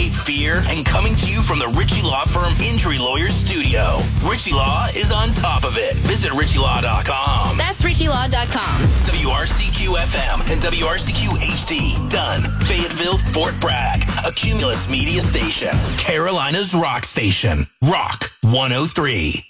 eradicate fear and coming to you from the Ritchie Law Firm Injury Lawyers Studio. Ritchie Law is on top of it. Visit RitchieLaw.com. That's RitchieLaw.com. WRCQ-FM and WRCQ-HD. Done. Fayetteville, Fort Bragg. A Cumulus Media Station. Carolina's Rock Station. Rock 103.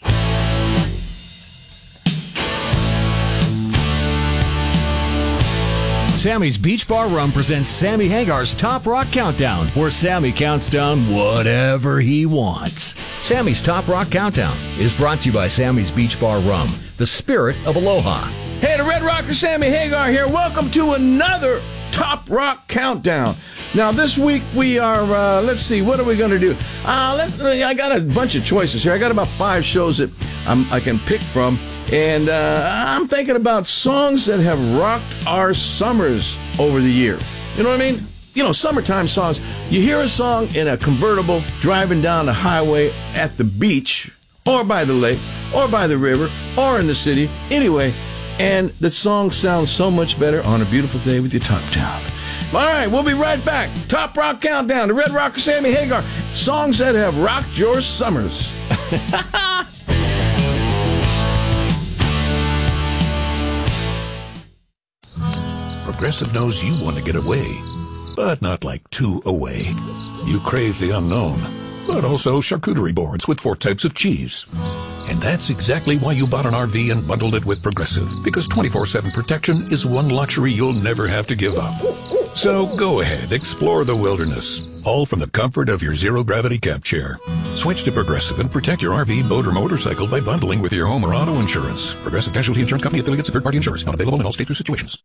Sammy's Beach Bar Rum presents Sammy Hagar's Top Rock Countdown, where Sammy counts down whatever he wants. Sammy's Top Rock Countdown is brought to you by Sammy's Beach Bar Rum, the spirit of aloha. Hey, the Red Rocker Sammy Hagar here. Welcome to another Top Rock Countdown. Now, this week we are, let's see, what are we going to do? I got a bunch of choices here. I got about 5 shows that I can pick from. And I'm thinking about songs that have rocked our summers over the year. You know what I mean? You know, summertime songs. You hear a song in a convertible driving down the highway at the beach or by the lake or by the river or in the city. Anyway, and the song sounds so much better on a beautiful day with your top down. All right, we'll be right back. Top Rock Countdown, the Red Rocker Sammy Hagar. Songs that have rocked your summers. Progressive knows you want to get away, but not like too away. You crave the unknown, but also charcuterie boards with 4 types of cheese. And that's exactly why you bought an RV and bundled it with Progressive, because 24/7 protection is one luxury you'll never have to give up. So go ahead, explore the wilderness, all from the comfort of your zero-gravity cab chair. Switch to Progressive and protect your RV, boat, or motorcycle by bundling with your home or auto insurance. Progressive Casualty Insurance Company affiliates of third-party insurance. Not available in all states or situations.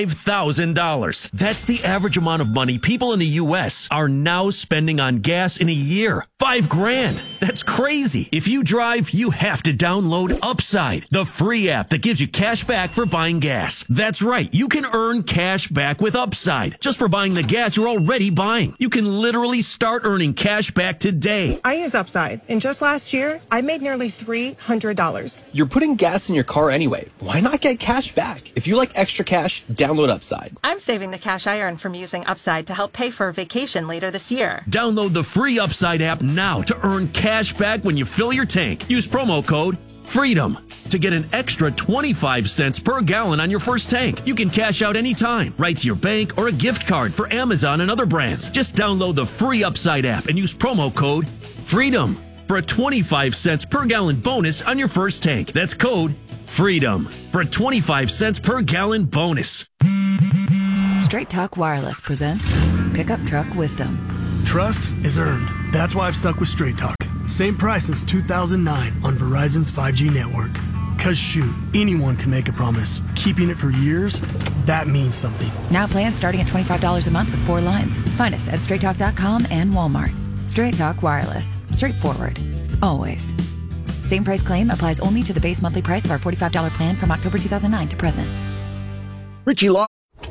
$5,000. That's the average amount of money people in the U.S. are now spending on gas in a year. $5,000. That's crazy. If you drive, you have to download Upside, the free app that gives you cash back for buying gas. That's right. You can earn cash back with Upside just for buying the gas you're already buying. You can literally start earning cash back today. I use Upside, and just last year, I made nearly $300. You're putting gas in your car anyway. Why not get cash back? If you like extra cash, download Upside. I'm saving the cash I earn from using Upside to help pay for a vacation later this year. Download the free Upside app now to earn cash back when you fill your tank. Use promo code FREEDOM to get an extra 25 cents per gallon on your first tank. You can cash out anytime, right to your bank or a gift card for Amazon and other brands. Just download the free Upside app and use promo code FREEDOM for a 25 cents per gallon bonus on your first tank. That's code FREEDOM for a 25 cents per gallon bonus. Straight Talk Wireless presents Pickup Truck Wisdom. Trust is earned. That's why I've stuck with Straight Talk. Same price since 2009 on Verizon's 5G network. Cause shoot, anyone can make a promise. Keeping it for years, that means something. Now plans starting at $25 a month with 4 lines. Find us at StraightTalk.com and Walmart. Straight Talk Wireless. Straightforward. Always. Same price claim applies only to the base monthly price of our $45 plan from October 2009 to present. Ritchie Law.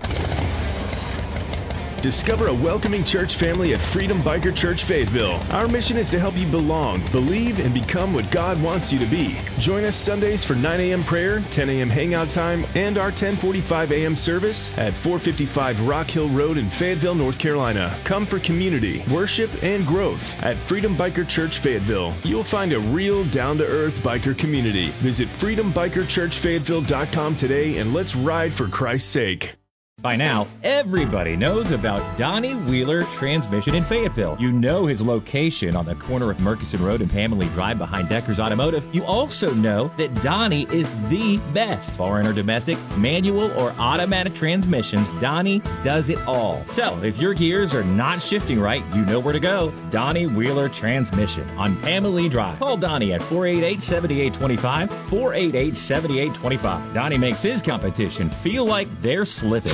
Discover a welcoming church family at Freedom Biker Church Fayetteville. Our mission is to help you belong, believe, and become what God wants you to be. Join us Sundays for 9 a.m. prayer, 10 a.m. hangout time, and our 10:45 a.m. service at 455 Rock Hill Road in Fayetteville, North Carolina. Come for community, worship, and growth at Freedom Biker Church Fayetteville. You'll find a real down-to-earth biker community. Visit freedombikerchurchfayetteville.com today and let's ride for Christ's sake. By now, everybody knows about Donnie Wheeler Transmission in Fayetteville. You know his location on the corner of Murkison Road and Pamela Drive behind Decker's Automotive. You also know that Donnie is the best. Foreign or domestic, manual or automatic transmissions, Donnie does it all. So, if your gears are not shifting right, you know where to go. Donnie Wheeler Transmission on Pamela Drive. Call Donnie at 488-7825, 488-7825. Donnie makes his competition feel like they're slipping.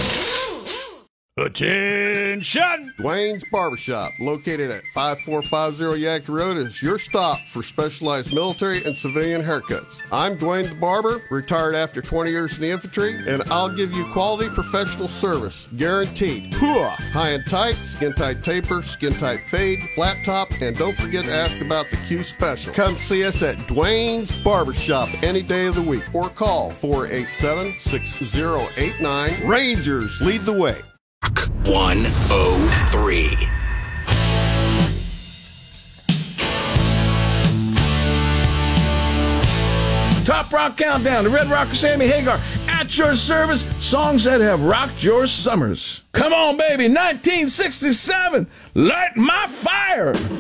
Attention! Dwayne's Barbershop, located at 5450 Yankee Road, is your stop for specialized military and civilian haircuts. I'm Dwayne the Barber, retired after 20 years in the infantry, and I'll give you quality professional service, guaranteed. Hooah! High and tight, skin tight taper, skin tight fade, flat top, and don't forget to ask about the Q Special. Come see us at Dwayne's Barbershop any day of the week, or call 487-6089. Rangers lead the way. 103. Top Rock Countdown, the Red Rocker Sammy Hagar, at your service, songs that have rocked your summers. Come on, baby, 1967, light my fire.